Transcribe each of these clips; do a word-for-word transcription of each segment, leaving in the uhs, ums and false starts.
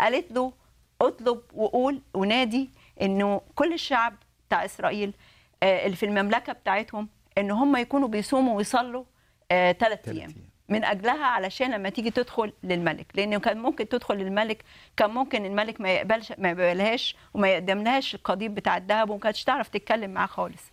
قالت له اطلب وقول ونادي انه كل الشعب بتاع اسرائيل آه، اللي في المملكه بتاعتهم ان هم يكونوا بيصوموا ويصلوا ثلاث تلات ايام أيام. من اجلها، علشان لما تيجي تدخل للملك، لانه كان ممكن تدخل للملك، كان ممكن الملك ما يقبلش ما يقبلهاش وما يقدملهاش القضيب بتاع الذهب، وما كانتش تعرف تتكلم معاه خالص.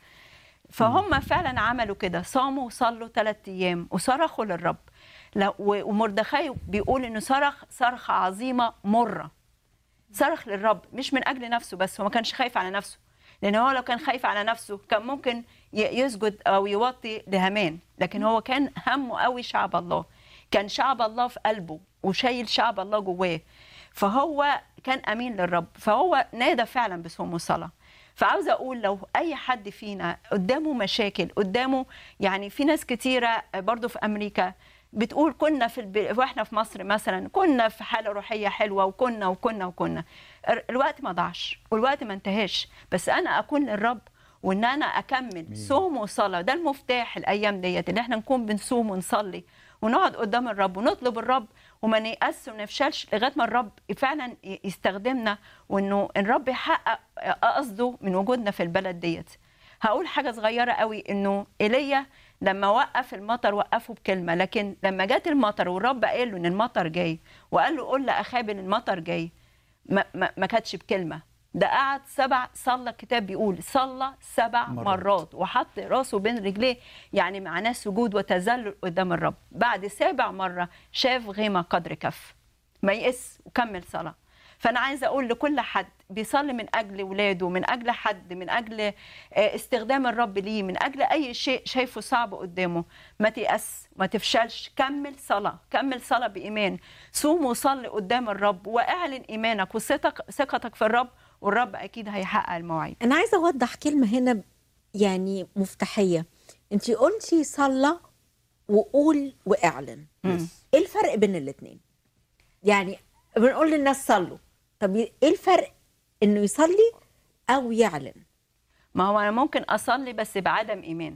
فهم فعلا عملوا كده، صاموا وصلوا ثلاث ايام وصرخوا للرب. لا- و- ومردخاي بيقول انه صرخ صرخه عظيمه مره، صرخ للرب مش من اجل نفسه بس، هو ما كانش خايف على نفسه، لان هو لو كان خايف على نفسه كان ممكن ي- يسجد او يوطي لهامان، لكن هو كان همه قوي شعب الله، كان شعب الله في قلبه وشايل شعب الله جواه، فهو كان امين للرب، فهو نادى فعلا بصوم وصلاه. فعاوزه اقول لو اي حد فينا قدامه مشاكل، قدامه يعني في ناس كتيره برضو في امريكا بتقول كنا في الب... واحنا في مصر مثلا كنا في حاله روحيه حلوه وكنا وكنا وكنا ال- الوقت ما ضاعش والوقت ما انتهاش، بس انا اكون للرب وان انا اكمل صوم وصلاه، ده المفتاح الايام ديت، ان احنا نكون بنصوم ونصلي ونقعد قدام الرب ونطلب الرب وما نيأس وما نفشلش لغايه ما الرب فعلا ي- يستخدمنا، وانه الرب يحقق قصده من وجودنا في البلد ديت. هقول حاجه صغيره قوي، انه ايليا لما وقف المطر وقفه بكلمه، لكن لما جت المطر والرب قال له ان المطر جاي وقال له قول لاخاب ان المطر جاي، ما, ما, ما كانتش بكلمه، ده قعد سبع، صلى الكتاب بيقول صلى سبع مرات. مرات, مرات وحط راسه بين رجليه، يعني معناه سجود وتذلل قدام الرب. بعد سابع مره شاف غيمه قدر كف، ما يئس وكمل صلاه. فانا عايزه اقول لكل حد بيصلي من اجل ولاده، من اجل حد، من اجل آه، استخدام الرب ليه، من اجل اي شيء شايفه صعب قدامه، ما تيأس ما تفشلش، كمل صلاه، كمل صلاه بايمان، صوم وصلي قدام الرب واعلن ايمانك وثقتك ثقتك في الرب، والرب اكيد هيحقق المواعيد. انا عايزه اوضح كلمه هنا يعني مفتاحيه. انت قلتي صلى وقول واعلن، مم. ايه الفرق بين الاثنين؟ يعني بنقول للناس صلوا، طب ايه الفرق انه يصلي او يعلن؟ ما هو انا ممكن اصلي بس بعدم ايمان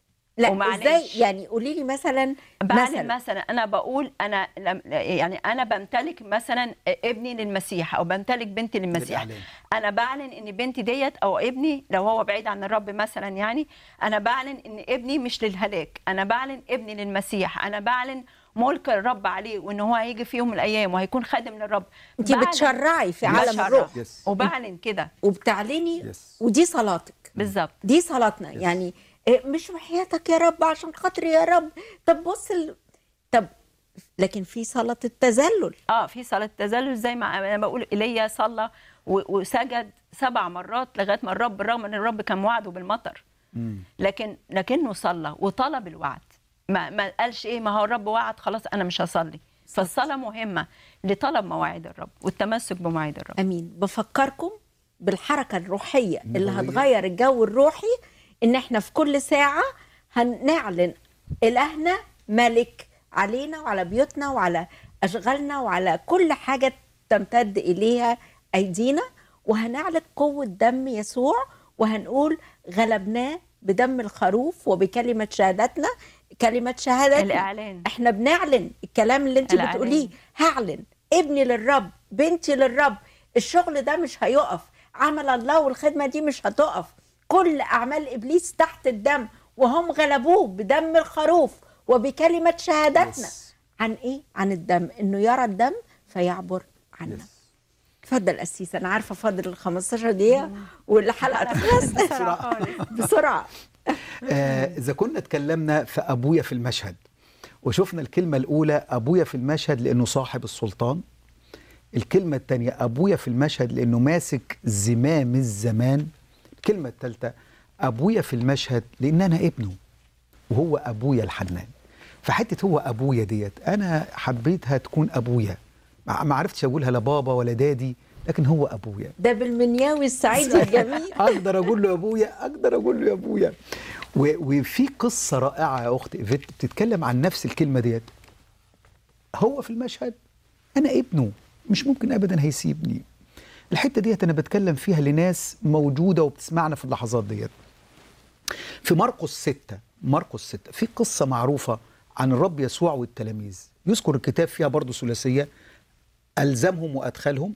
لا وما ازاي أعلنش. يعني؟ قولي لي مثلا بعلن مثلا مثلا انا بقول انا لم- يعني انا بمتلك مثلا ابني للمسيح او بمتلك بنتي للمسيح، بالإعلان. انا بعلن ان بنتي ديت او ابني لو هو بعيد عن الرب مثلا، يعني انا بعلن ان ابني مش للهلاك، انا بعلن ابني للمسيح، انا بعلن ملك الرب عليه وان هو هيجي في يوم من الايام وهيكون خادم للرب. انت بعلن- بتشرعي في عالم بشرع الروح Yes. وبعلن كده وبتعلني Yes. ودي صلاتك، بالظبط. دي صلاتنا. يعني إيه، مش وحياتك يا رب عشان خاطري يا رب، طب بص ال... طب لكن في صلاة التذلل. اه في صلاه تذلل زي ما انا بقول ايليا صلى و- وسجد سبع مرات لغايه ما الرب، رغم ان الرب كان وعده بالمطر، مم. لكن لكنه صلى وطلب الوعد، ما ما قالش ايه ما هو الرب وعد خلاص انا مش هصلي. فالصلاه مهمه لطلب مواعيد الرب والتمسك بمواعيد الرب. امين. بفكركم بالحركة الروحية اللي النبوية. هتغير الجو الروحي، ان احنا في كل ساعة هنعلن الهنا ملك علينا وعلى بيوتنا وعلى اشغالنا وعلى كل حاجة تمتد اليها ايدينا، وهنعلن قوة دم يسوع، وهنقول غلبناه بدم الخروف وبكلمة شهادتنا. كلمة شهادتنا الاعلان. احنا بنعلن الكلام اللي انت الإعلان. بتقوليه. هعلن ابني للرب، بنتي للرب، الشغل ده مش هيقف، عمل الله والخدمة دي مش هتقف، كل أعمال إبليس تحت الدم وهم غلبوه بدم الخروف وبكلمة شهادتنا. Yes. عن إيه؟ عن الدم، إنه يرى الدم فيعبر عنا. Yes. اتفضل أسيس، أنا عارفة فاضل ال خمستاشر دقيقة والحلقة تخلص بسرعه خالص. بسرعة. آه، إذا كنا اتكلمنا في أبويا في المشهد وشفنا الكلمة الأولى أبويا في المشهد لأنه صاحب السلطان، الكلمة الثانية أبويا في المشهد لأنه ماسك زمام الزمان، الكلمة الثالثة أبويا في المشهد لأن أنا ابنه وهو أبويا الحنان. فحتة هو أبويا ديت أنا حبيتها تكون أبويا، ما ما عرفتش أقولها لا بابا ولا دادي، لكن هو أبويا. ده بالمنياوي السعيدي الجميل. اقدر اقول له يا ابويا، اقدر اقول له يا ابويا. و- وفي قصه رائعه يا اخت ايفيت بتتكلم عن نفس الكلمه ديت. هو في المشهد انا ابنه، مش ممكن ابدا هيسيبني. الحته ديت انا بتكلم فيها لناس موجوده وبتسمعنا في اللحظات ديت. في مرقس ستة، مرقس ستة في قصه معروفه عن الرب يسوع والتلاميذ، يذكر الكتاب فيها برضه ثلاثيه، ألزمهم وأدخلهم